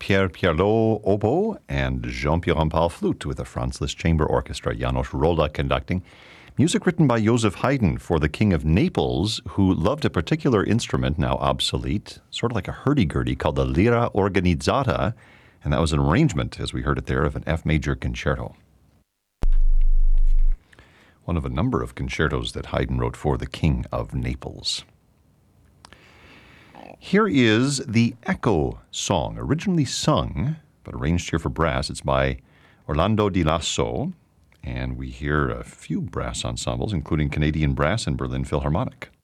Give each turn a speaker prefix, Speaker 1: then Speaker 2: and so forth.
Speaker 1: Pierre Pierlot oboe and Jean-Pierre Rampal flute with the Franz Liszt Chamber Orchestra, Janos Rolda conducting. Music written by Joseph Haydn for the King of Naples, who loved a particular instrument, now obsolete, sort of like a hurdy-gurdy, called the lira organizzata, and that was an arrangement, as we heard it there, of an F major concerto. One of a number of concertos that Haydn wrote for the King of Naples. Here is the Echo Song, originally sung, but arranged here for brass. It's by Orlando Di Lasso, and we hear a few brass ensembles, including Canadian Brass and Berlin Philharmonic.